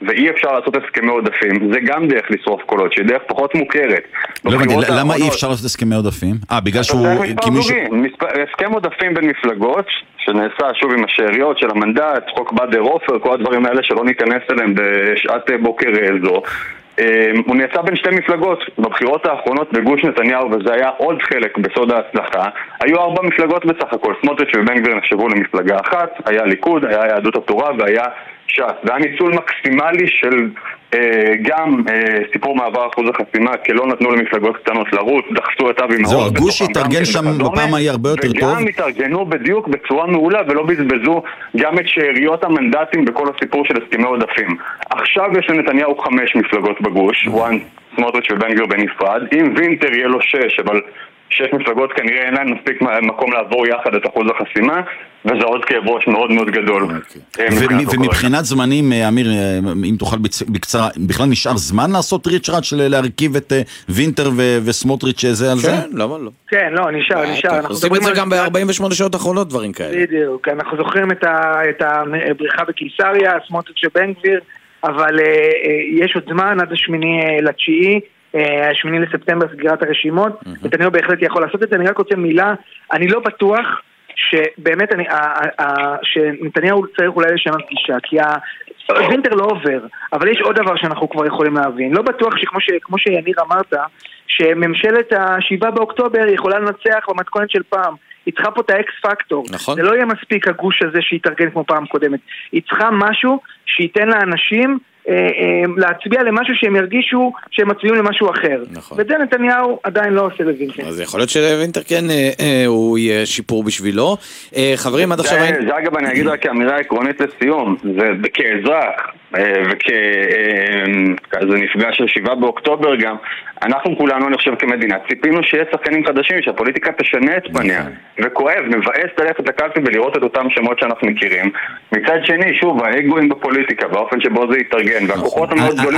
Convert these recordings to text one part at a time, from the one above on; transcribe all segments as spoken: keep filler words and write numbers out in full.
ואי אפשר לעשות הסכמי עודפים, זה גם דרך לשרוף קולות, שהיא דרך פחות מוכרת. לא הבנתי, למה אי אפשר לעשות הסכמי עודפים? אה, בגלל שהוא... הסכם עודפים בין מפלגות, שנעשה שוב עם השאריות של המנדט, חוק בדר עופר, כל הדברים האלה שלא ניכנס אליהם בשעת בוקר זו, הוא נעשה בין שתי מפלגות. בבחירות האחרונות בגוש נתניהו, וזה היה עוד חלק בסוד ההצלחה, היו ארבע מפלגות בסך הכל. סמוטריץ' ובן גביר נחשבו למפלגה אחת, היה ליכוד, היה יהדות התורה והיה ש"ס. זה היה ניצול מקסימלי של אה, גם אה, סיפור מעבר אחוז החסימה, כי לא נתנו למפלגות קטנות לרוץ, דחסו את אבי מעוז. זהו, הגוש התארגן שם בפעם ההיא הרבה יותר טוב. וגם התארגנו בדיוק בצורה מעולה, ולא בזבזו גם את שאריות המנדטים בכל הסיפור של הסכמי עודפים. עכשיו יש לנתניהו חמש מפלגות בגוש, וואן, סמוטריץ' ובן גביר בנפרד. אם וינטר יהיה לו שש, אבל שש מפלגות כנראה אין להן מספיק מקום לעבור יחד את אחוז החסימה, וזה עוד כאב ראש מאוד מאוד גדול. ומבחינת זמנים, אמיר, אם תוכל בקצרה, בכלל נשאר זמן לעשות ריצ'ראץ' להרכיב את וינטר וסמוטריץ' שזה על זה? כן, למה לא? כן, לא, נשאר, נשאר. עושים את זה גם ב-ארבעים ושמונה שעות האחרונות, דברים כאלה. בדיוק, אנחנו זוכרים את הבריחה בקיסריה, סמוטריץ' ובן גביר, אבל יש עוד זמן עד השמיני לתשיעי, השמיני לספטמבר סגירת הרשימות, נתניהו בהחלט יכול לעשות את זה. אני רק רוצה מילה, אני לא בטוח שבאמת אני, שנתניהו צריך אולי לשנות גישה, כי וינטר לא עובר, אבל יש עוד דבר שאנחנו כבר יכולים להבין. לא בטוח שכמו ש, כמו שיניר אמרת, שממשלת השבעה באוקטובר יכולה לנצח במתכונת של פעם. היא צריכה פה את האקס פקטור. נכון. זה לא יהיה מספיק הגוש הזה שיתארגן כמו פעם קודמת. היא צריכה משהו שייתן לאנשים להצביע למשהו שהם ירגישו שהם מצביעים למשהו אחר. נכון. וזה נתניהו עדיין לא עושה לוינטר. אז יכול להיות שלוינטר כן הוא יהיה שיפור בשבילו. חברים, עד עכשיו... זה אגב אני אגיד רק כאמירה עקרונית לסיום, זה כאזרח וכזה נפגע של שבעה באוקטובר גם, אנחנו כולנו אני חושב כמדינה ציפינו שיהיה שחקנים חדשים, שהפוליטיקה תשנה את פניה, וכואב, מבאס ללכת לקלפי ולראות את אותם שמות שאנחנו מכירים. מצד שני, שוב, האגואים בפוליטיקה והאופן שבו זה יתארגן, והכוחות המאוד גדולים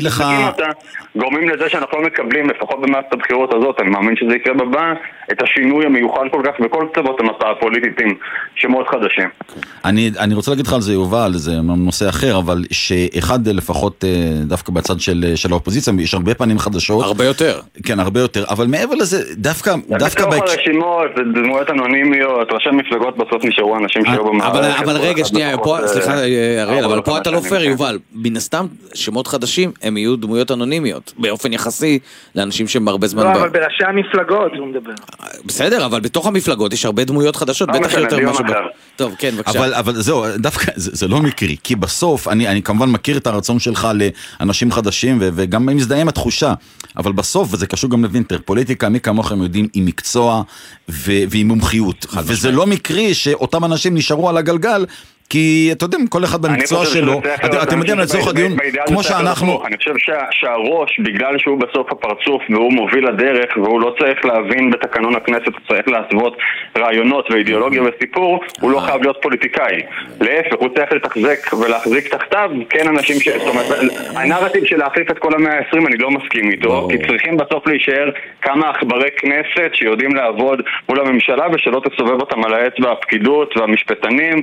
גורמים לזה שאנחנו לא מקבלים, לפחות במערכת הבחירות הזאת, אני מאמין שזה יקרה בבא, את השינוי המיוחד כל כך בכל קצוות המפה הפוליטית עם שמות חדשים. אני, אני רוצה להגיד לך על זה, יובל, זה נושא אחר, אבל שאחד לפחות דווקא בצד של, של האופוזיציה, יש הרבה פנים חדשות. הרבה יותר. כן, הרבה יותר, אבל מעבר לזה, דווקא... דווקא בתוך הרשימות, דמויות אנונימיות, ראשי מפלגות בסוף נשארו אנשים שהיו במערכת. אבל, אבל רגע, שנייה, פה, סליחה, אריאל, אבל פה אתה לא פייר, יובל. מן הסתם, שמות חדשים, הם יהיו דמויות אנונימיות, באופן יחסי לאנשים שהם הרבה זמן... לא, אבל בראשי המפלגות הוא מדבר. בסדר, אבל בתוך המפלגות יש הרבה דמויות חדשות, בטח יותר משהו... טוב, כן, בבקשה. אבל, אבל זהו, דווקא, זה, זה לא מקרי, כי בסוף, אני, אני כמובן מכיר את הרצון שלך לאנשים חדשים, ו, וגם מזדהה עם התחושה, אבל בסוף, וזה קשור גם לוינטר, פוליטיקה, מי כמוכם יודעים, היא מקצוע ו, והיא מומחיות, וזה לא מקרי שאותם אנשים נשארו על הגלגל, כי אתה יודע, כל אחד במקצוע שלו, אתם יודעים לצורך הדיון, כמו שאנחנו... אני חושב שהראש, בגלל שהוא בסוף הפרצוף והוא מוביל לדרך, והוא לא צריך להבין בתקנון הכנסת, הוא צריך להסוות רעיונות ואידיאולוגיה וסיפור, הוא לא חייב להיות פוליטיקאי. להפך, הוא צריך לתחזק ולהחזיק תחתיו, כן אנשים ש... זאת אומרת, הנרטיב של להחליף את כל המאה ה-עשרים, אני לא מסכים איתו, כי צריכים בסוף להישאר כמה אכברי כנסת שיודעים לעבוד מול הממשלה, ושלא תסובב אותם על האצבע הפקידות והמשפטנים,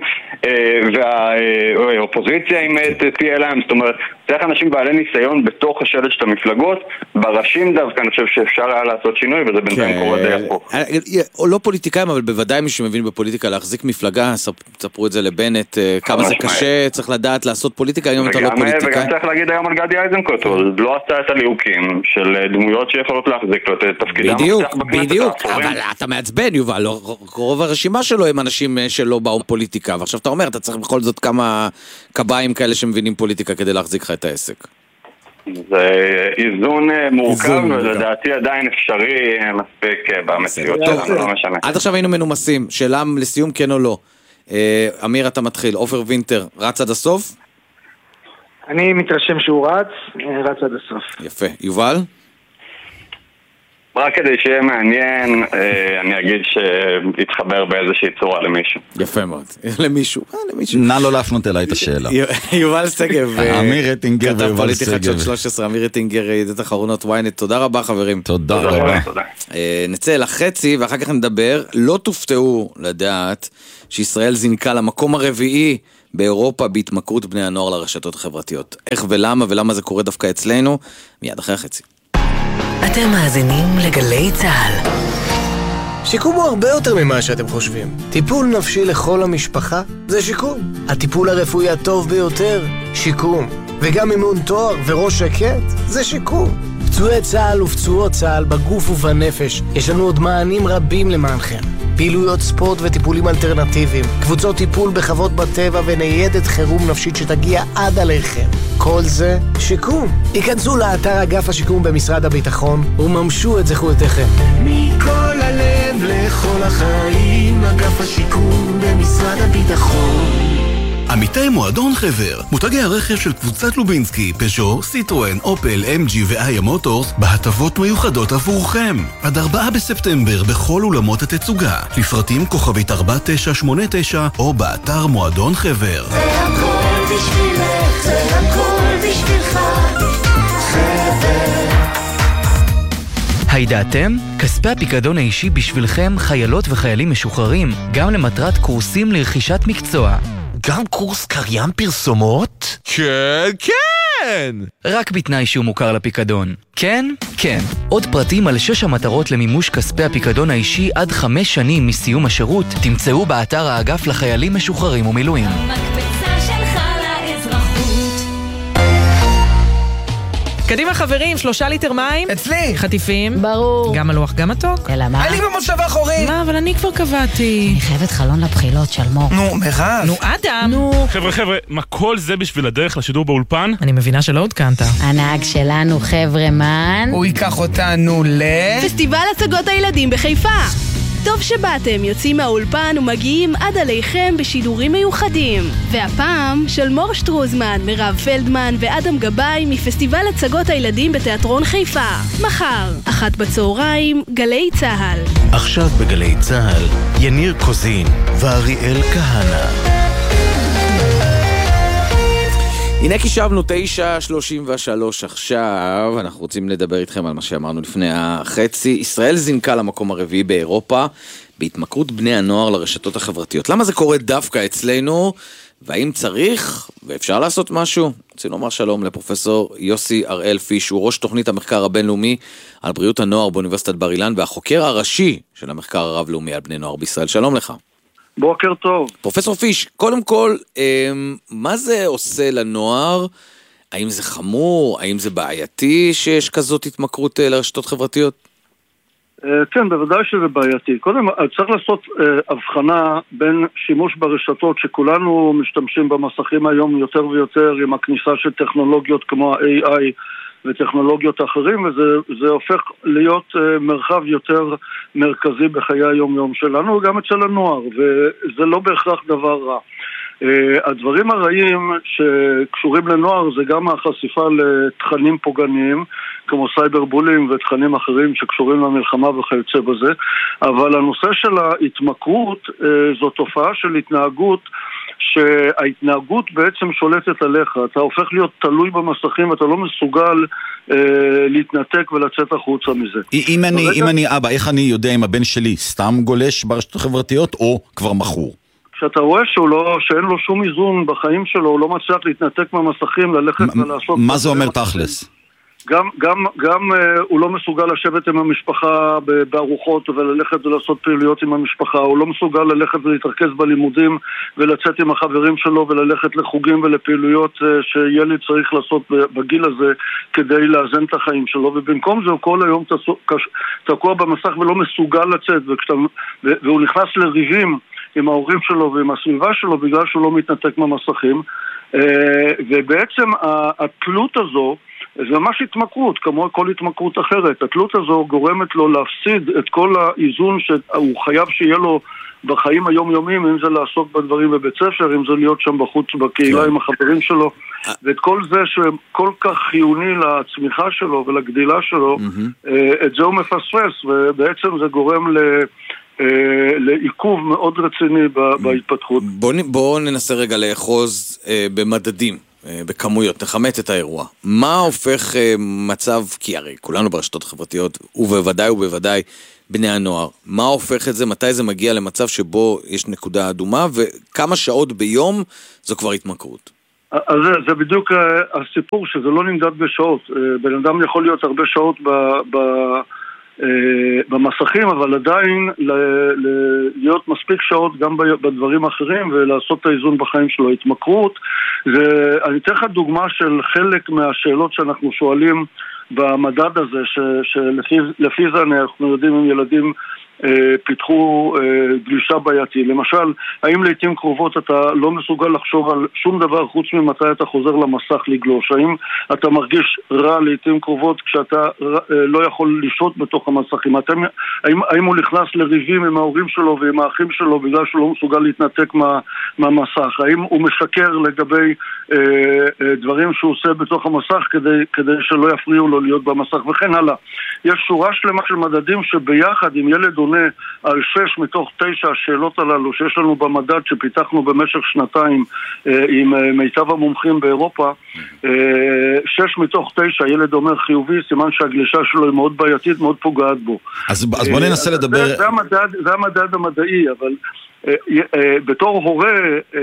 והאופוזיציה אם תהיה להם, זאת אומרת, צריך אנשים בעלי ניסיון בתוך השלט של המפלגות, בראשים דווקא אני חושב שאפשר היה לעשות שינוי, וזה בינתיים קורה די פה. לא פוליטיקאים, אבל בוודאי מי שמבין בפוליטיקה להחזיק מפלגה, ספרו את זה לבנט, כמה זה קשה, צריך לדעת לעשות פוליטיקה, היום אתה לא פוליטיקאי. וגם צריך להגיד היום על גדי איזנקוט, הוא לא עשה את הליהוקים של דמויות שיכולות להחזיק לו את תפקידם. בדיוק, בדיוק, אבל אתה מעצבן, יובל, רוב הרשימה שלו הם אנשים שלא באו פוליטיקה, ועכשיו אתה אומר, אתה צריך בכל זאת כמה קביים כאלה שמבינים פוליטיקה כדי להחזיק לך את העסק. זה איזון מורכב, ולדעתי עדיין אפשרי מספיק במציאות. עד עכשיו היינו מנומסים, שאלה לסיום כן או לא. אמיר, אתה מתחיל, עופר וינטר, רץ עד הסוף? אני מתרשם שהוא רץ, רץ עד הסוף. יפה. יובל? רק כדי שיהיה מעניין, אני אגיד שהתחבר באיזושהי צורה למישהו. יפה מאוד. למישהו. נא לא להפנות אליי את השאלה. יובל סגב. אמיר רטינגר ויובל סגב. שלוש עשרה, אמיר רטינגר, ידיעת אחרונות וויינט. תודה רבה חברים. תודה רבה. נצא לחצי ואחר כך נדבר. לא תופתעו לדעת שישראל זינקה למקום הרביעי באירופה בהתמכרות בני הנוער לרשתות החברתיות. איך ולמה ולמה זה קורה דווקא אצלנו? מיד אחרי החצי. אתם מאזינים לגלי צהל. שיקום הוא הרבה יותר ממה שאתם חושבים. טיפול נפשי לכל המשפחה זה שיקום. הטיפול הרפואי הטוב ביותר, שיקום. וגם אימון תואר וראש שקט זה שיקום. פצועי צהל ופצועות צהל בגוף ובנפש, יש לנו עוד מענים רבים למענכם. פעילויות ספורט וטיפולים אלטרנטיביים, קבוצות טיפול בחוות בטבע וניידת חירום נפשית שתגיע עד עליכם. כל זה שיקום. היכנסו לאתר אגף השיקום במשרד הביטחון וממשו את זכויותיכם. מכל הלב לכל החיים, אגף השיקום במשרד הביטחון. עמיתי מועדון חבר, מותגי הרכב של קבוצת לובינסקי, פז'ו, סיטרואן, אופל, אם ג'י ואיה מוטורס בהטבות מיוחדות עבורכם. עד ארבעה בספטמבר בכל אולמות התצוגה. לפרטים כוכבית ארבע תשע שמונה תשע או באתר מועדון חבר. זה הכל בשבילך, זה הכל בשבילך, חבר. הידעתם? כספי הפיקדון האישי בשבילכם חיילות וחיילים משוחררים, גם למטרת קורסים לרכישת מקצוע. גם קורס קריין פרסומות? כן, כן! רק בתנאי שהוא מוכר לפיקדון. כן? כן. עוד פרטים על שש המטרות למימוש כספי הפיקדון האישי עד חמש שנים מסיום השירות תמצאו באתר האגף לחיילים משוחררים ומילואים. המקפצה שלך לאזרחות. קדימה חברים, שלושה ליטר מים. אצלי. חטיפים. ברור. גם מלוח, גם מתוק. אלא מה? אני במושב האחורי. מה, אבל אני כבר קבעתי. אני חייבת חלון לבחילות של מור. נו, מירב. נו, אדם. נו. חבר'ה, חבר'ה, מה כל זה בשביל הדרך לשידור באולפן? אני מבינה שלא עודכנת. הנהג שלנו חבר'ה מן. הוא ייקח אותנו ל... פסטיבל הצגות הילדים בחיפה. טוב שבאתם, יוצאים מהאולפן ומגיעים עד עליכם בשידורים מיוחדים. והפעם של מור שטרוזמן, מירב פלדמן ואדם גבאי מפסטיבל הצגות הילדים בתיאטרון חיפה. מחר, אחת בצהריים, גלי צהל. עכשיו בגלי צהל, יניר קוזין ואריאל כהנה. הנה קישבנו תשע שלושים ושלוש עכשיו, אנחנו רוצים לדבר איתכם על מה שאמרנו לפני החצי. ישראל זינקה למקום הרביעי באירופה בהתמכרות בני הנוער לרשתות החברתיות. למה זה קורה דווקא אצלנו? והאם צריך ואפשר לעשות משהו? רוצה לומר שלום לפרופסור יוסי הראל פיש, הוא ראש תוכנית המחקר הבינלאומי על בריאות הנוער באוניברסיטת בר אילן והחוקר הראשי של המחקר הרב-לאומי על בני נוער בישראל. שלום לך. בוקר טוב. פרופסור פיש, קודם כל, מה זה עושה לנוער? האם זה חמור? האם זה בעייתי שיש כזאת התמכרות לרשתות חברתיות? כן, בוודאי שזה בעייתי. קודם, צריך לעשות הבחנה בין שימוש ברשתות שכולנו משתמשים במסכים היום יותר ויותר עם הכניסה של טכנולוגיות כמו ה-איי איי וטכנולוגיות אחרים, וזה הופך להיות uh, מרחב יותר מרכזי בחיי היום-יום שלנו, וגם אצל הנוער, וזה לא בהכרח דבר רע. Uh, הדברים הרעים שקשורים לנוער זה גם החשיפה לתכנים פוגעניים, כמו סייבר בולינג ותכנים אחרים שקשורים למלחמה וכיוצא בזה, אבל הנושא של ההתמכרות uh, זו תופעה של התנהגות, שההתנהגות בעצם שולטת עליך, אתה הופך להיות תלוי במסכים, אתה לא מסוגל אה, להתנתק ולצאת החוצה מזה. אם אני, ברגע... אם אני אבא, איך אני יודע אם הבן שלי סתם גולש ברשתות החברתיות או כבר מכור? כשאתה רואה שהוא לא, שאין לו שום איזון בחיים שלו, הוא לא מצליח להתנתק מהמסכים, ללכת ما, ולעשות... מה זה אומר תכלס? גם, גם, גם uh, הוא לא מסוגל לשבת עם המשפחה בארוחות וללכת ולעשות פעילויות עם המשפחה, הוא לא מסוגל ללכת ולהתרכז בלימודים ולצאת עם החברים שלו וללכת לחוגים ולפעילויות uh, שילד צריך לעשות בגיל הזה כדי לאזן את החיים שלו, ובמקום זה הוא כל היום תקוע במסך ולא מסוגל לצאת, וכשאתה, והוא נכנס לריבים עם ההורים שלו ועם הסביבה שלו בגלל שהוא לא מתנתק מהמסכים, uh, ובעצם התלות הזו זה ממש התמכרות, כמו כל התמכרות אחרת. התלות הזו גורמת לו להפסיד את כל האיזון שהוא חייב שיהיה לו בחיים היומיומיים, אם זה לעסוק בדברים בבית ספר, אם זה להיות שם בחוץ בקהילה עם החברים שלו, ואת כל זה שכל כך חיוני לצמיחה שלו ולגדילה שלו, את זה הוא מפספס, ובעצם זה גורם ל... לעיכוב מאוד רציני בהתפתחות. בואו ננסה רגע לאחוז במדדים. בכמויות, נכמת את האירוע. מה הופך מצב, כי הרי כולנו ברשתות החברתיות, ובוודאי ובוודאי בני הנוער, מה הופך את זה, מתי זה מגיע למצב שבו יש נקודה אדומה, וכמה שעות ביום זו כבר התמכרות? אז זה, זה בדיוק הסיפור, שזה לא נמדד בשעות. בן אדם יכול להיות הרבה שעות ב... ב במסכים, אבל עדיין להיות מספיק שעות גם בדברים אחרים ולעשות את האיזון בחיים שלו. התמכרות, אני אתן לך דוגמה של חלק מהשאלות שאנחנו שואלים במדד הזה, שלפי זה אנחנו יודעים אם ילדים פיתחו גלישה בעייתי. למשל, האם לעתים קרובות אתה לא מסוגל לחשוב על שום דבר חוץ ממתי אתה חוזר למסך לגלוש? האם אתה מרגיש רע לעתים קרובות כשאתה לא יכול לשהות בתוך המסכים? אתם, האם, האם הוא נכנס לריבים עם ההורים שלו ועם האחים שלו בגלל שהוא לא מסוגל להתנתק מה, מהמסך? האם הוא משקר לגבי אה, אה, דברים שהוא עושה בתוך המסך כדי, כדי שלא יפריעו לו להיות במסך וכן הלאה? יש שורה שלמה של מדדים שביחד עם ילד עונה על שש מתוך תשע השאלות הללו שיש לנו במדד שפיתחנו במשך שנתיים אה, עם אה, מיטב המומחים באירופה, אה, שש מתוך תשע ילד אומר חיובי, סימן שהגלישה שלו היא מאוד בעייתית, מאוד פוגעת בו. אז, אז בוא ננסה אה, לדבר... זה, זה, המדד, זה המדד המדעי, אבל... בתור הורה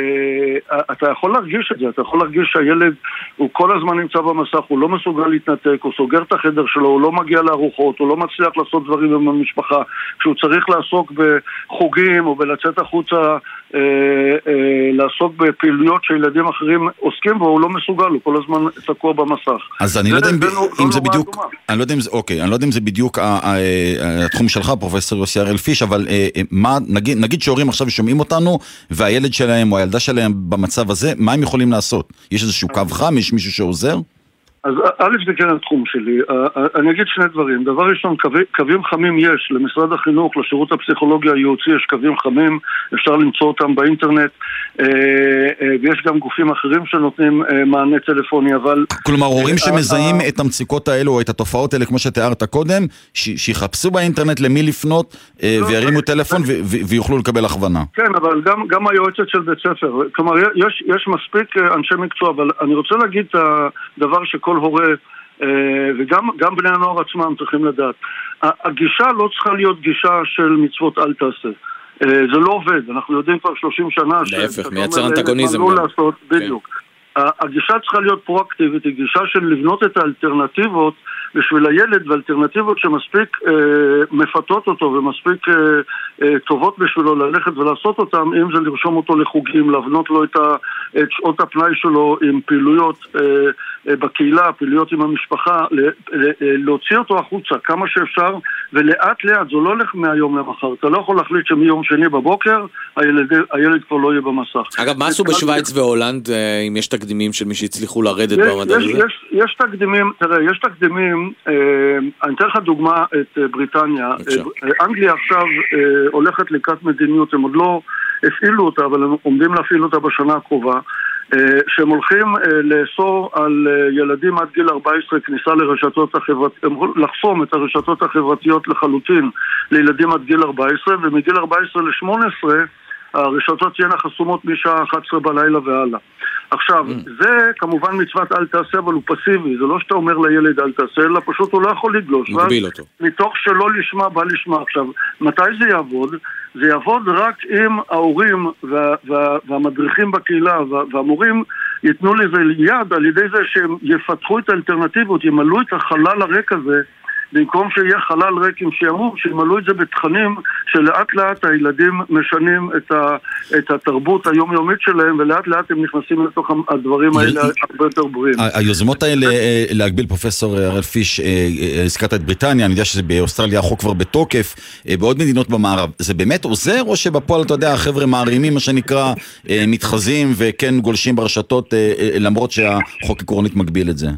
אתה יכול להרגיש את זה, אתה יכול להרגיש שהילד הוא כל הזמן נמצא במסך, הוא לא מסוגל להתנתק, הוא סוגר את החדר שלו, הוא לא מגיע לארוחות, הוא לא מצליח לעשות דברים עם המשפחה, כשהוא צריך לעסוק בחוגים או בלצאת החוצה לעסוק בפעילויות שילדים אחרים עוסקים בו, הוא לא מסוגל, הוא כל הזמן תקוע במסך. אז אני לא יודע אם זה בדיוק, אני לא יודע אם זה, אוקיי, אני לא יודע אם זה בדיוק התחום שלך, פרופסור יוסי הראל פיש, אבל מה, נגיד שהורים עכשיו שומעים אותנו, והילד שלהם או הילדה שלהם במצב הזה, מה הם יכולים לעשות? יש איזשהו קו חם? יש מישהו שעוזר? אז א' זה כן התחום שלי. אני אגיד שני דברים. דבר ראשון, קווים חמים יש למשרד החינוך, לשירות הפסיכולוגיה הייעוצי, יש קווים חמים, אפשר למצוא אותם באינטרנט, ויש גם גופים אחרים שנותנים מענה טלפוני, אבל... כלומר, הורים שמזהים את המציקות האלו או את התופעות האלה, כמו שתיארת קודם, שיחפשו באינטרנט למי לפנות, וירימו טלפון ויוכלו לקבל הכוונה. כן, אבל גם היועצת של בית ספר. כלומר, יש מספיק אנשי מקצוע, אבל אני רוצה להגיד את הדבר שכל כל הורה, וגם גם בני הנוער עצמם צריכים לדעת. הגישה לא צריכה להיות גישה של מצוות אל תעשה. זה לא עובד, אנחנו יודעים כבר שלושים שנה להפך, מייצר אנטגוניזם. בדיוק. הגישה צריכה להיות פרואקטיבית, היא גישה של לבנות את האלטרנטיבות בשביל הילד, ואלטרנטיבות שמספיק אה, מפתות אותו ומספיק אה, אה, טובות בשבילו ללכת ולעשות אותם, אם זה לרשום אותו לחוגים, להבנות לו את, ה, את שעות הפנאי שלו עם פעילויות אה, אה, בקהילה, פעילויות עם המשפחה, ל, ל, אה, להוציא אותו החוצה כמה שאפשר, ולאט לאט, זה לא הולך מהיום למחר, אתה לא יכול להחליט שמיום שני בבוקר הילד, הילד כבר לא יהיה במסך. אגב, מה עשו בשוויץ והולנד, אה, אם יש תקדימים של מי שהצליחו לרדת במדד הזה? יש, יש, יש תקדימים, תראה, יש תקדימים, אני אתן לך דוגמה את בריטניה. אנגליה עכשיו הולכת לקראת מדיניות, הם עוד לא הפעילו אותה, אבל הם עומדים להפעיל אותה בשנה הקרובה, שהם הולכים לאסור על ילדים עד גיל ארבע עשרה כניסה לרשתות החברתיות, לחסום את הרשתות החברתיות לחלוטין לילדים עד גיל ארבע עשרה, ומגיל ארבע עשרה ל-שמונה עשרה הרשתות תהיינה חסומות משעה אחת עשרה בלילה והלאה. עכשיו, mm. זה כמובן מצוות אל תעשה, אבל הוא פסיבי. זה לא שאתה אומר לילד אל תעשה, אלא פשוט הוא לא יכול לגלוש. מגביל אותו. מתוך שלא לשמה, בא לשמה. עכשיו, מתי זה יעבוד? זה יעבוד רק אם ההורים וה, וה, והמדריכים בקהילה וה, והמורים ייתנו לזה יד על ידי זה שהם יפתחו את האלטרנטיבות, ימלאו את החלל הריק הזה, במקום שיהיה חלל ריק עם שיעמום, שימלאו את זה בתכנים שלאט לאט הילדים משנים את, ה, את התרבות היומיומית שלהם, ולאט לאט הם נכנסים לתוך הדברים האלה הרבה יותר בריאים. היוזמות האלה להגביל, פרופסור הראל פיש, הזכרת את בריטניה, אני יודע שבאוסטרליה החוק כבר בתוקף, בעוד מדינות במערב, זה באמת עוזר או שבפועל, אתה יודע, החבר'ה מערימים, מה שנקרא, מתחזים וכן גולשים ברשתות, למרות שהחוק עקרונית מגביל את זה?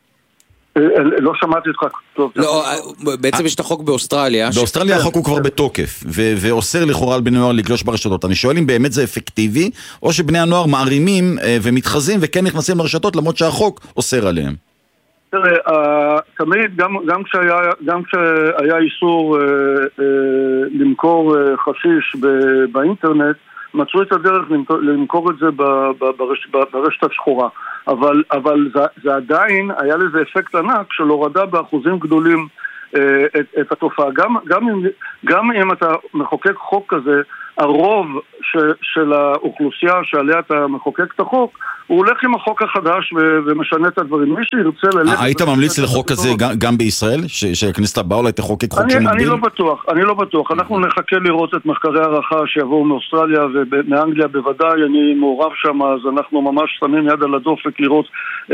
לא שמעתי אותך טוב. לא, בעצם יש את החוק באוסטרליה. באוסטרליה החוק הוא כבר בתוקף, ואוסר לכאורה על בני נוער לגלוש ברשתות. אני שואל אם באמת זה אפקטיבי, או שבני הנוער מערימים ומתחזים וכן נכנסים לרשתות, למרות שהחוק אוסר עליהם. תראה, תמיד, גם כשהיה איסור למכור חשיש באינטרנט, מצאו את הדרך למכור את זה ברש, ברשת השחורה. אבל, אבל זה, זה עדיין היה לזה אפקט ענק של הורדה באחוזים גדולים את, את התופעה. גם, גם, אם, גם אם אתה מחוקק חוק כזה, הרוב ש, של האוכלוסייה שעליה אתה מחוקק את החוק, הוא הולך עם החוק החדש ו- ומשנה את הדברים. מי שירצה ללכת... היית ממליץ לחוק כזה גם בישראל? שהכנסת הבאה אולי תחוקק חוק שמגביל? אני לא בטוח, אני לא בטוח. אנחנו נחכה לראות את מחקרי הערכה שיבואו מאוסטרליה ומאנגליה בוודאי, אני מעורב שם, אז אנחנו ממש שמים יד על הדופק לראות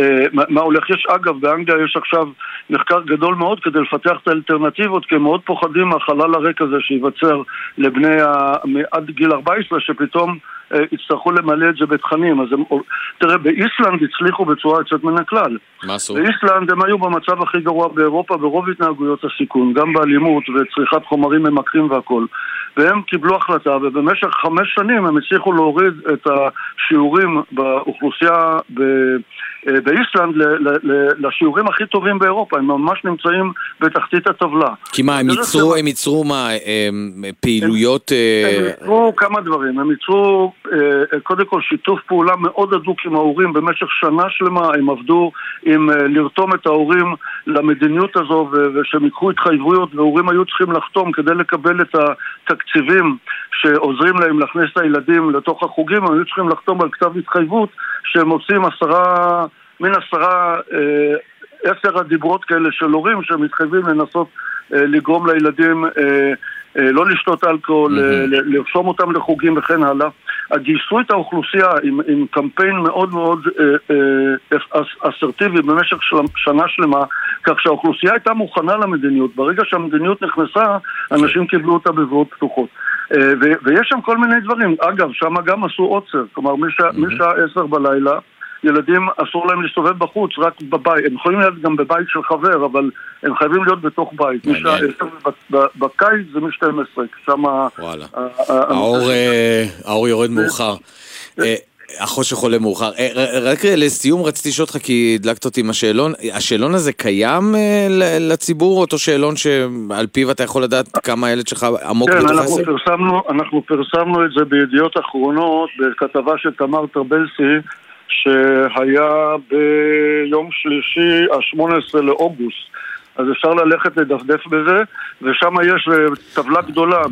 מה הולך. יש, אגב, באנגליה יש עכשיו מחקר גדול מאוד כדי לפתח את האלטרנטיבות, כי הם מאוד פוחדים מהחלל הריק הזה שיווצר לבני עד גיל ארבע עשרה, שפתאום יצטרכו למלא את זה בתכנים. אז הם, תראה, באיסלנד הצליחו בצורה יוצאת מן הכלל. מה עשו? באיסלנד הם היו במצב הכי גרוע באירופה ברוב התנהגויות הסיכון, גם באלימות וצריכת חומרים ממכרים והכל. והם קיבלו החלטה, ובמשך חמש שנים הם הצליחו להוריד את השיעורים באוכלוסייה ב... באיסלנד לשיעורים הכי טובים באירופה. הם ממש נמצאים בתחתית הטבלה. כי מה, הם ייצרו, הם ייצרו מה, פעילויות... הם ייצרו כמה דברים. הם ייצרו קודם כל שיתוף פעולה מאוד הדוק עם ההורים במשך שנה שלמה. הם עבדו עם לרתום את ההורים למדיניות הזו, ושהם יקחו התחייבויות, וההורים היו צריכים לחתום כדי לקבל את התקציבים שעוזרים להם להכניס את הילדים לתוך החוגים. הם היו צריכים לחתום על כתב התחייבות שהם מוצאים עשרה, מן עשרה, אה, עשר הדיברות כאלה של הורים שמתחייבים לנסות אה, לגרום לילדים אה, אה, לא לשתות אלכוהול, mm-hmm. אה, לרשום אותם לחוגים וכן הלאה. גייסו את האוכלוסייה עם, עם קמפיין מאוד מאוד אה, אה, אסרטיבי במשך של, שנה שלמה, כך שהאוכלוסייה הייתה מוכנה למדיניות. ברגע שהמדיניות נכנסה, אנשים קיבלו אותה בבואות פתוחות. ו- ויש שם כל מיני דברים. אגב, שם גם עשו עוצר. כלומר, משעה mm-hmm. עשר בלילה, ילדים אסור להם להסתובב בחוץ, רק בבית. הם יכולים להיות גם בבית של חבר, אבל הם חייבים להיות בתוך בית. משעה עשר בקיץ זה מ-שתים עשרה. שם... וואלה. האור יורד מאוחר. החושך עולה מאוחר. רק לסיום רציתי לשאול אותך, כי הדלקת אותי עם השאלון. השאלון הזה קיים לציבור, או אותו שאלון שעל פיו אתה יכול לדעת כמה הילד שלך עמוק בתוך העסק? כן, אנחנו פרסמנו את זה בידיעות אחרונות, בכתבה של תמר טרבלסי, שהיה ביום שלישי, ה-שמונה עשרה לאוגוסט. אז אפשר ללכת לדפדף בזה, ושם יש טבלה גדולה.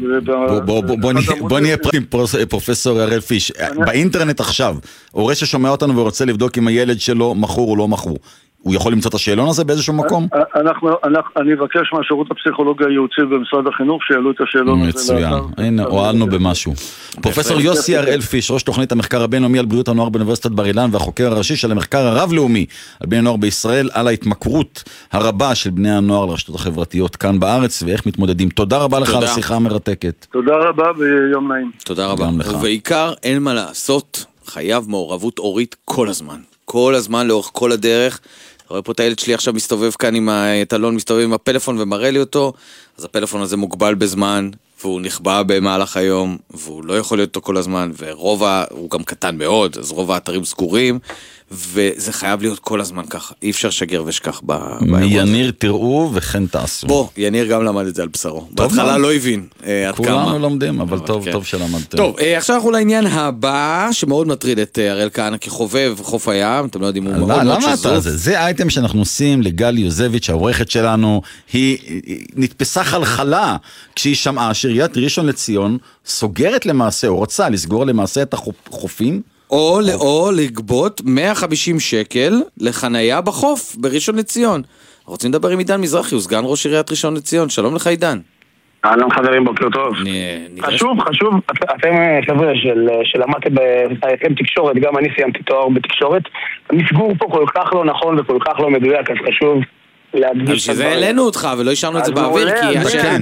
בוא נהיה פרטים, פרופסור הראל פיש. באינטרנט עכשיו, הורה ששומע אותנו ורוצה לבדוק אם הילד שלו מכור או לא מכור, הוא יכול למצוא את השאלון הזה באיזשהו מקום? אני אבקש מהשירות הפסיכולוגי הייעוצי במשרד החינוך שיעלו את השאלון הזה. מצוין, הנה, הועלנו במשהו. פרופסור יוסי הראל פיש, ראש תוכנית המחקר הבינלאומי על בריאות הנוער באוניברסיטת בר אילן, והחוקר הראשי של המחקר הרב-לאומי על בני הנוער בישראל, על ההתמכרות הרבה של בני הנוער לרשתות החברתיות כאן בארץ, ואיך מתמודדים. תודה רבה לך על השיחה המרתקת. תודה רבה ויום נעים. תודה רבה. ובעיקר, אין מה לעשות, חייב מעורבות הורית כל הזמן. כל הזמן, לאורך כל הדרך. רואה פה את הילד שלי עכשיו מסתובב כאן עם הטלון, מסתובב עם הפלאפון ומראה לי אותו, אז הפלאפון הזה מוגבל בזמן, והוא נכבה במהלך היום, והוא לא יכול להיות אותו כל הזמן, ורוב, הוא גם קטן מאוד, אז רוב האתרים סגורים, וזה חייב להיות כל הזמן ככה, אי אפשר שגר ושכח באירוע. יניר תראו וכן תעשו. בוא, יניר גם למד את זה על בשרו. בהתחלה לא הבין עד כמה. כולנו לומדים, אבל טוב, טוב שלמדתם. טוב, עכשיו אנחנו לעניין הבא, שמאוד מטריד את הראל כהנא כחובב חוף הים, אתם לא יודעים, הוא מאוד מאוד שזוף. זה האייטם שאנחנו עושים לגלי יוזביץ', העורכת שלנו, היא נתפסה חלחלה כשהיא שמעה שעיריית ראשון לציון סוגרת למעשה, או רוצה לסגור למעשה את החופים, או, או לגבות מאה וחמישים שקל לחנייה בחוף בראשון לציון. רוצים לדבר עם עידן מזרחי, הוא סגן ראש עיריית ראשון לציון. שלום לך עידן. אהלן חברים, בוקר טוב. חשוב, חשוב, אתם חבר'ה שלמדתם באתם תקשורת, גם אני סיימתי תואר בתקשורת. המסגור פה כל כך לא נכון וכל כך לא מדויק, אז חשוב אז שזה העלינו אותך ולא השארנו את זה באוויר, כי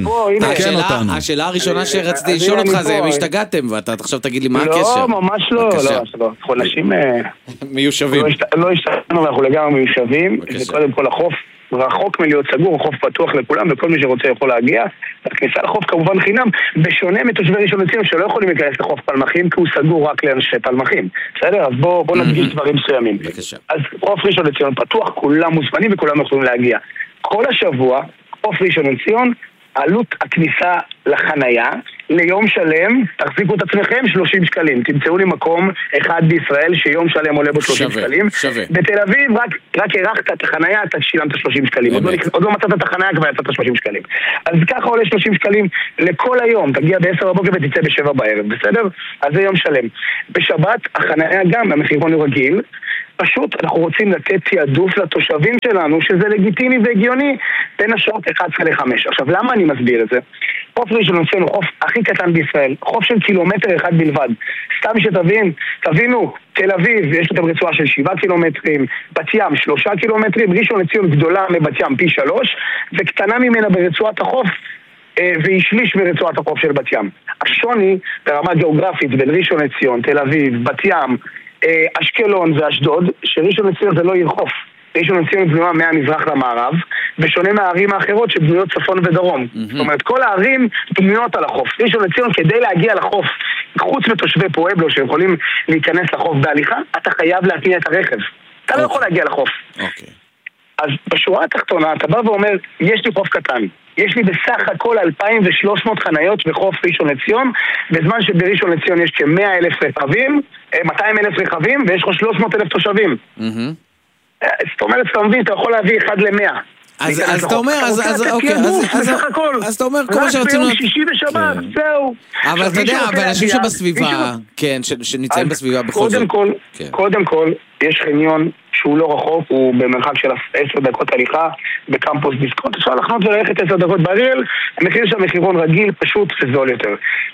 השאלה הראשונה שרציתי לשאול אותך זה אם השתגעתם, ואתה עכשיו תגיד לי מה הקשר. לא, ממש לא, לא, אנשים מיושבים. לא השתגענו, ואנחנו לגמרי מיושבים, וקודם כל החוף רחוק מלהיות סגור, החוף פתוח לכולם, וכל מי שרוצה יכול להגיע. הכניסה לחוף כמובן חינם, בשונה מתושבי ראשון לציון שלא יכולים להיכנס לחוף פלמחים, כי הוא סגור רק לאנשי פלמחים. בסדר? אז בואו נדגיש דברים מסוימים. אז חוף ראשון לציון פתוח, כולם מוזמנים וכולם יכולים להגיע. כל השבוע, חוף ראשון לציון, עלות הכניסה לחנייה ליום שלם, תחזיקו את עצמכם שלושים שקלים. תמצאו לי מקום אחד בישראל שיום שלם עולה בו שלושים שקלים. שווה. בתל אביב רק, רק הרחת את החנייה, אתה שילמת שלושים שקלים. עוד לא, עוד לא מצאת את החנייה, כבר יצאת שלושים שקלים. אז ככה עולה שלושים שקלים לכל היום. תגיע ב-עשר בבוקר ותצא ב-שבע בערב, בסדר? אז זה יום שלם. בשבת, החנייה גם, המחירון הוא רגיל. פשוט אנחנו רוצים לתת תיעדוף לתושבים שלנו, שזה לגיטימי והגיוני, בין השעות אחת עשרה לחמש. עכשיו, למה אני מסביר את זה? חוף ראשון לציון הוא חוף הכי קטן בישראל, חוף של קילומטר אחד בלבד. סתם שתבין, תבינו, תל אביב, יש לתם רצועה של שבעה קילומטרים, בת ים שלושה קילומטרים, ראשון לציון גדולה מבת ים פי שלוש, וקטנה ממנה ברצועת החוף, והיא שליש מרצועת החוף של בת ים. השוני ברמה גיאוגרפית בין ראשון לציון, תל אביב, בת ים, אשקלון ואשדוד, שראשון לציון זה לא עיר חוף. ראשון לציון בנויה מהמזרח למערב, ושונה מהערים האחרות שבנויות צפון ודרום. Mm-hmm. זאת אומרת, כל הערים בנויות על החוף. ראשון לציון, כדי להגיע לחוף, חוץ מתושבי פואבלו שיכולים להיכנס לחוף בהליכה, אתה חייב להתניע את הרכב. אתה okay. לא יכול להגיע לחוף. אוקיי. Okay. אז בשורה התחתונה, אתה בא ואומר, יש לי חוף קטן. יש לי בסך הכל אלפיים ושלוש מאות חניות בחוף ראשון לציון, בזמן שבראשון לציון יש כ-מאה אלף רכבים, מאתיים אלף רכבים, ויש לך שלוש מאות אלף תושבים. זאת אומרת, אתה מבין, אתה יכול להביא אחד למאה. אז אתה אומר, אז אוקיי, אז אתה אומר, כל מה שרצינו... רק ביום שישי ושבת, זהו. אבל אתה יודע, אבל אנשים שבסביבה, כן, שנמצאים בסביבה בכל זאת. קודם כל, יש חניון שהוא לא רחוק, הוא במרחק של עשר דקות הליכה, בקמפוס דיסקונט, אפשר לחנות וללכת עשר דקות באריאל, המחיר של מחירון רגיל, פשוט וזול יותר.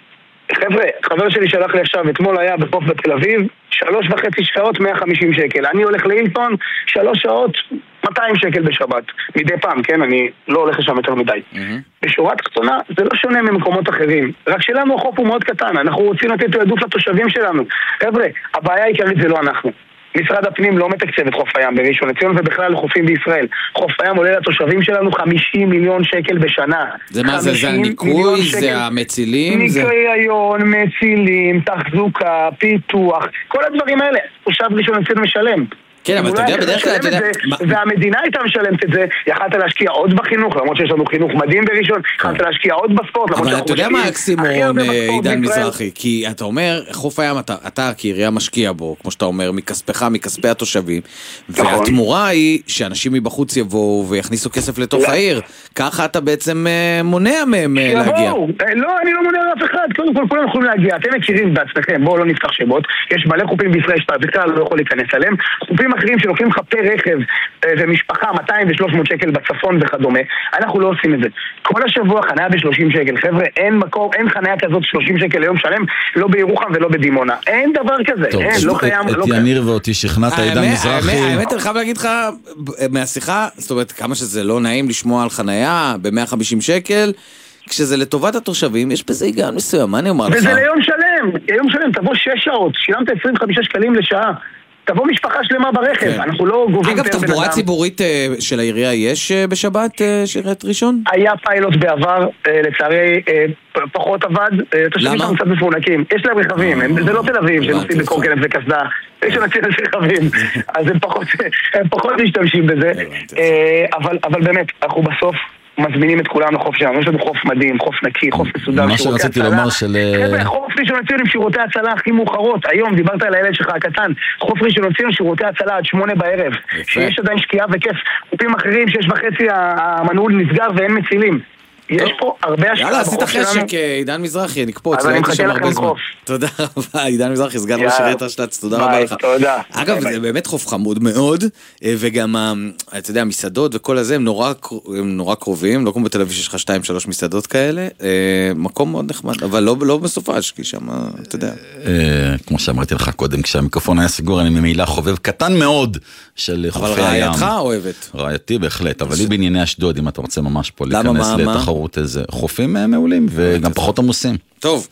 חבר'ה, חבר שלי שלח לי עכשיו, אתמול היה בחוף בתל אביב, שלוש וחצי שעות, מאה וחמישים שקל. אני הולך לאילטון, שלוש שעות, מאתיים שקל בשבת. מדי פעם, כן? אני לא הולך לשם יותר מדי. Mm-hmm. בשורת קטנה, זה לא שונה ממקומות אחרים. רק שלנו החוף הוא מאוד קטן, אנחנו רוצים לתת תעדוף לתושבים שלנו. חבר'ה, הבעיה העיקרית זה לא אנחנו. משרד הפנים לא מתקצב את חוף הים בראשון לציון ובכלל לחופים בישראל. חוף הים עולה לתושבים שלנו חמישים מיליון שקל בשנה. זה מה זה? זה הניקוי? זה המצילים? ניקיון, מצילים, תחזוקה, פיתוח, כל הדברים האלה. תושב ראשון לציון משלם. כן, אבל אתה יודע, בדרך כלל, אתה יודע... והמדינה הייתה משלמת את זה, יכלת להשקיע עוד בחינוך, למרות שיש לנו חינוך מדהים בראשון, יכלת להשקיע עוד בספורט, אבל אתה יודע מה האקסימון, עידן מזרחי? כי אתה אומר, חוף הים, אתה כעירייה משקיע בו, כמו שאתה אומר, מכספך, מכספי התושבים, והתמורה היא שאנשים מבחוץ יבואו ויכניסו כסף לתוך העיר, ככה אתה בעצם מונע מהם להגיע. לא, אני לא מונע לאף אחד, קודם כל כולם יכולים להגיע, אתם מכירים בעצמכם, בואו לא נפתח שמות, יש מלא חופים בישראל שאתה בכלל לא יכול להיכנס עליהם, חופים אחרים שלוקחים לך פר רכב ומשפחה מאתיים ושלוש מאות שקל בצפון וכדומה, אנחנו לא עושים את זה. כל השבוע חניה ב-שלושים שקל, חבר'ה, אין מקום, אין חניה כזאת שלושים שקל ליום שלם, לא בירוחם ולא בדימונה. אין דבר כזה, טוב, אין, לא קיים, את לא קיים. יניר ואותי שכנעת עידן מזרחי. האמת, אני חייב להגיד לך, מהשיחה, זאת אומרת, כמה שזה לא נעים לשמוע על חניה ב-מאה וחמישים שקל, כשזה לטובת התושבים, יש בזה היגיון מסוים, מה אני אומר לך? וזה ליום שלם, ליום שלם, תבוא שש שעות, שילמת עשרים וחמישה שקלים לשעה. תבוא משפחה שלמה ברכב, כן. אנחנו לא גובים... אגב, תחבורה ציבורית uh, של העירייה יש uh, בשבת, uh, שירת ראשון? היה פיילוט בעבר, uh, לצערי uh, פחות עבד, uh, תושבים שם קצת מפונקים, יש להם רכבים, הם, זה לא תל אביב, שנוסעים בקורקינט וקסדה, יש להם רכבים, אז הם פחות, הם פחות משתמשים בזה, uh, אבל, אבל באמת, אנחנו בסוף מזמינים את כולם לחוף שלנו, יש לנו חוף מדהים, חוף נקי, חוף מסודר, מה שרציתי לומר של... חוף ראשון לציון עם שירותי הצלה הכי מאוחרות, היום דיברת על הילד שלך הקטן, חוף ראשון לציון שירותי הצלה עד שמונה בערב, שיש עדיין שקיעה וכיף, חופים אחרים שיש וחצי המנעול נסגר ואין מצילים. יש פה הרבה השקעה בחוף שלנו. יאללה, עשית חשק, עידן מזרחי, נקפוץ, לא הייתי שם הרבה זמן. תודה רבה, עידן מזרחי, סגן ראש עיריית רשל"צ, תודה רבה לך. אגב, זה באמת חוף חמוד מאוד, וגם, אתה יודע, המסעדות וכל הזה, הם נורא קרובים, לא כמו בתל אביב שיש לך שתיים שלוש מסעדות כאלה, מקום מאוד נחמד, אבל לא בסופש, כי שם, אתה יודע. כמו שאמרתי לך קודם, כשהמיקרופון היה סגור, אני ממילא חובב קטן מאוד של חופי הים. אבל רעייתך אוהבת? רעייתי בהחלט, אבל היא בענייני אשדוד, אם אתה רוצה ממש פה להיכנס לתחרות איזה חופים מעולים וגם פחות עמוסים. טוב,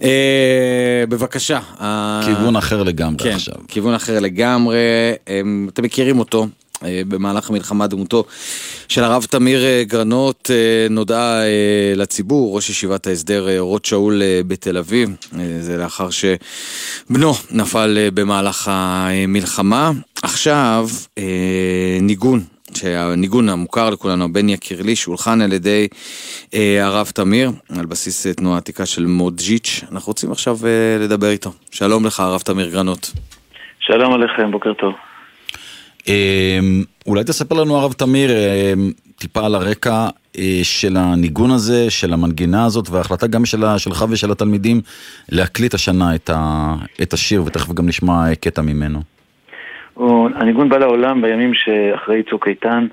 בבקשה. כיוון אחר לגמרי עכשיו. כיוון אחר לגמרי, אתם מכירים אותו. במהלך המלחמה דמותו של הרב תמיר גרנות נודע לציבור, ראש ישיבת ההסדר אורות שאול בתל אביב, זה לאחר שבנו נפל במהלך המלחמה. עכשיו ניגון שהניגון המוכר לכולנו, בן יקיר לי, שהולחן על ידי אה, הרב תמיר, על בסיס תנועה עתיקה של מודג'יץ'. אנחנו רוצים עכשיו אה, לדבר איתו. שלום לך, הרב תמיר גרנות. שלום עליכם, בוקר טוב. אה, אולי תספר לנו, הרב תמיר, אה, טיפה על הרקע אה, של הניגון הזה, של המנגינה הזאת, וההחלטה גם של, שלך ושל התלמידים להקליט השנה את, ה, את השיר, ותכף גם נשמע קטע ממנו. הניגון בא לעולם בימים שאחרי צוק איתן,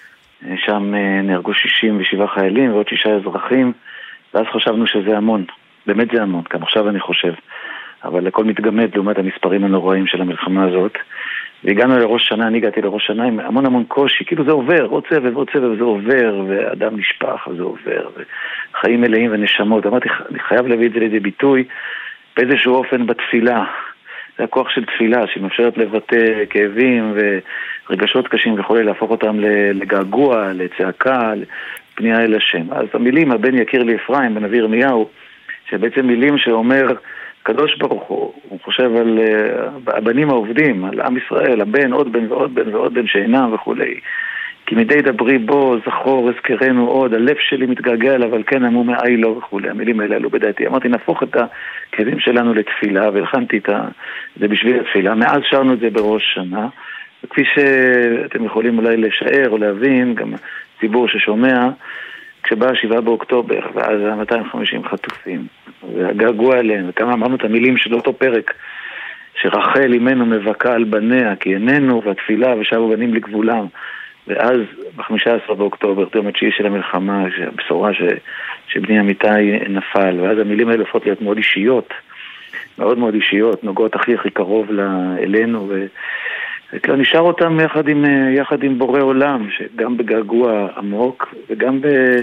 שם נהרגו שישים ושבעה חיילים ועוד שישה אזרחים, ואז חשבנו שזה המון, באמת זה המון, גם עכשיו אני חושב, אבל הכל מתגמד לעומת המספרים הנוראים של המלחמה הזאת, והגענו לראש שנה, אני הגעתי לראש שנה עם המון המון קושי, כאילו זה עובר, עוד סבב, עוד סבב, זה עובר, ואדם נשפח, וזה עובר, וחיים מלאים ונשמות. אמרתי, אני חייב להביא את זה לידי ביטוי, באיזשהו אופן בתפילה. זה הכוח של תפילה, שמאפשרת לבטא כאבים ורגשות קשים וכו', להפוך אותם לגעגוע, לצעקה, לפנייה אל השם. אז המילים, הבן יקיר לי אפרים, בנביא ירמיהו, שבעצם מילים שאומר, קדוש ברוך הוא, הוא חושב על uh, הבנים העובדים, על עם ישראל, הבן, עוד בן ועוד בן ועוד בן שאינם וכו'. כי מדי דברי בו, זכור, הזכרנו עוד, הלב שלי מתגעגע אליו, אבל כן עמו מאי לו וכו'. המילים האלה עלו בדעתי. אמרתי, נהפוך את הכאבים שלנו לתפילה, והלחנתי את זה בשביל התפילה. מאז שרנו את זה בראש שנה, וכפי שאתם יכולים אולי לשער או להבין, גם ציבור ששומע, כשבא שבעה באוקטובר, ואז מאתיים וחמישים חטופים, והגעגוע אליהם, וכמה אמרנו את המילים של אותו פרק, שרחל אימנו מבכה על בניה, כי איננו, והתפילה ושבו בנים לגבולם, ואז ב-חמישה עשר באוקטובר, יום התשיעי של המלחמה, הבשורה ש... שבני אמיתי נפל, ואז המילים האלה הופכות להיות מאוד אישיות, מאוד מאוד אישיות, נוגעות הכי הכי קרוב אלינו, ו... וכאילו נשאר אותם יחד עם, יחד עם בורא עולם, שגם בגעגוע עמוק, וגם ב...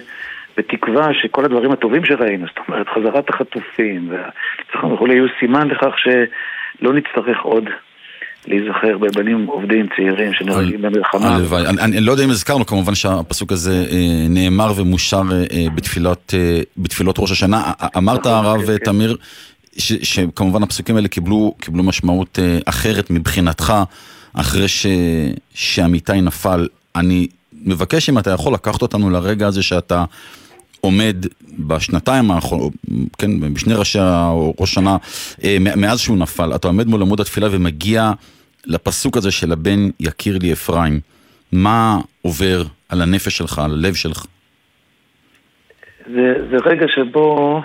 בתקווה שכל הדברים הטובים שראינו, זאת אומרת, חזרת החטופים, והצלחנו וכולי, יהיו סימן לכך שלא נצטרך עוד להיזכר בבנים עובדים צעירים שנהרגים במלחמה. אני לא יודע אם הזכרנו, כמובן שהפסוק הזה נאמר ומושר בתפילות, בתפילות ראש השנה. אמרת, הרב תמיר, שכמובן הפסוקים האלה קיבלו, קיבלו משמעות אחרת מבחינתך, אחרי ש... שעמיתי נפל. אני מבקש אם אתה יכול לקחת אותנו לרגע הזה שאתה עומד בשנתיים האחרונות, כן, בשני ראשי ראש שנה, מאז שהוא נפל, אתה עומד מול עמוד התפילה ומגיע לפסוק הזה של הבן יקיר לי אפרים. מה עובר על הנפש שלך, על הלב שלך? זה, זה רגע שבו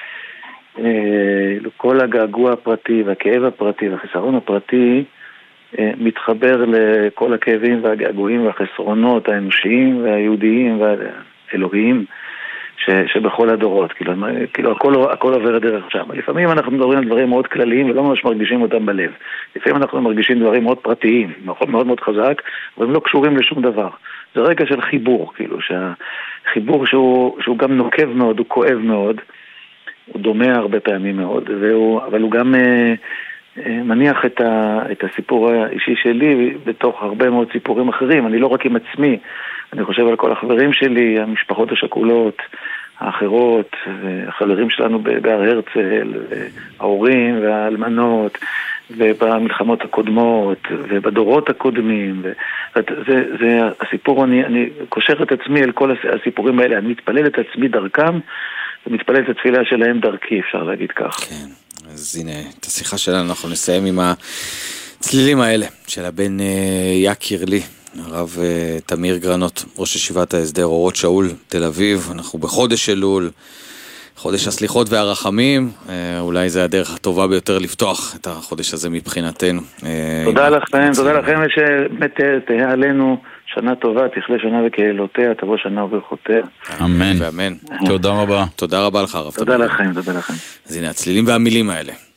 אה, כל הגעגוע הפרטי והכאב הפרטי והחיסרון הפרטי אה, מתחבר לכל הכאבים והגעגועים והחסרונות האנושיים והיהודיים והאלוהיים ש, שבכל הדורות, כאילו, כאילו הכל, הכל עובר דרך שם. לפעמים אנחנו מדברים על דברים מאוד כלליים ולא ממש מרגישים אותם בלב. לפעמים אנחנו מרגישים דברים מאוד פרטיים, מאוד מאוד חזק, אבל הם לא קשורים לשום דבר. זה רגע של חיבור, כאילו, שהחיבור שהוא, שהוא גם נוקב מאוד, הוא כואב מאוד, הוא דומה הרבה פעמים מאוד, והוא, אבל הוא גם אה, אה, מניח את, ה, את הסיפור האישי שלי בתוך הרבה מאוד סיפורים אחרים. אני לא רק עם עצמי, אני חושב על כל החברים שלי, המשפחות השכולות, האחרות, החברים שלנו בהר הרצל, ההורים והאלמנות, ובמלחמות הקודמות, ובדורות הקודמים. זה, זה הסיפור, אני, אני קושר את עצמי אל כל הסיפורים האלה, אני מתפלל את עצמי דרכם, ומתפלל את התפילה שלהם דרכי, אפשר להגיד כך. כן, אז הנה, את השיחה שלנו אנחנו נסיים עם הצלילים האלה, של הבן יקיר לי. הרב תמיר גרנות, ראש ישיבת ההסדר אורות שאול, תל אביב. אנחנו בחודש אלול, חודש הסליחות והרחמים. אולי זה הדרך הטובה ביותר לפתוח את החודש הזה מבחינתנו. תודה לכם, תודה לכם שבאמת תהיה עלינו שנה טובה, תכלה שנה וקהילותיה, תבוא שנה וברכותיה. אמן. ואמן. תודה רבה. תודה רבה לך, הרב תמיר. תודה לכם, תודה לכם. אז הנה הצלילים והמילים האלה.